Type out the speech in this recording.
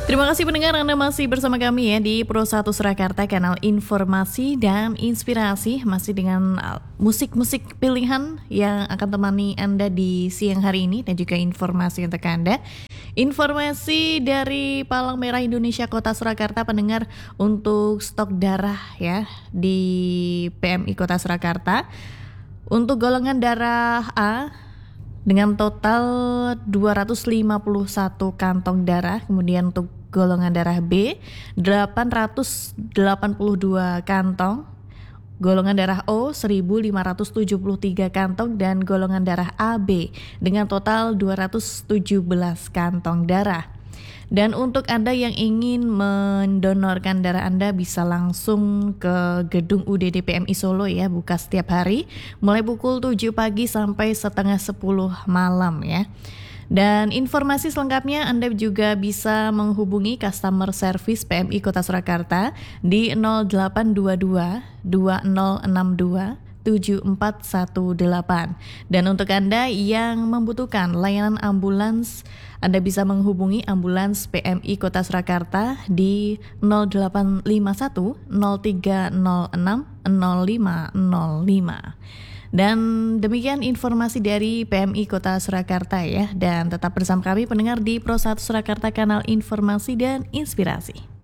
Terima kasih pendengar, Anda masih bersama kami ya di Pro 1 Surakarta, kanal informasi dan inspirasi. Masih dengan musik-musik pilihan yang akan temani Anda di siang hari ini dan juga informasi untuk Anda. Informasi dari Palang Merah Indonesia Kota Surakarta, pendengar, untuk stok darah ya di PMI Kota Surakarta. Untuk golongan darah A dengan total 251 kantong darah, kemudian untuk golongan darah B 882 kantong, golongan darah O 1573 kantong, dan golongan darah AB dengan total 217 kantong darah. Dan untuk Anda yang ingin mendonorkan darah, Anda bisa langsung ke gedung UDD PMI Solo ya, buka setiap hari mulai pukul 7 pagi sampai setengah 10 malam ya. Dan informasi selengkapnya Anda juga bisa menghubungi customer service PMI Kota Surakarta di 0822 2062 7418. Dan untuk Anda yang membutuhkan layanan ambulans, Anda bisa menghubungi ambulans PMI Kota Surakarta di 0851 0306 0505. Dan demikian informasi dari PMI Kota Surakarta ya. Dan tetap bersama kami pendengar di Pro 1 Surakarta, kanal informasi dan inspirasi.